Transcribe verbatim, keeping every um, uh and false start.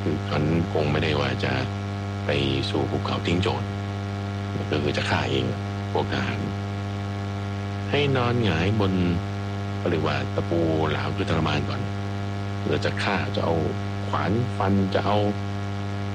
คือเขาคงไม่ได้ว่าจะไปสู่ภูเขาทิ้งโจรก็คือจะฆ่าเองพวกทหารให้นอนหงายบนเรียกว่าตะปูหลามคือทรมานก่อนเราจะฆ่าจะเอาขวานฟันจะเอา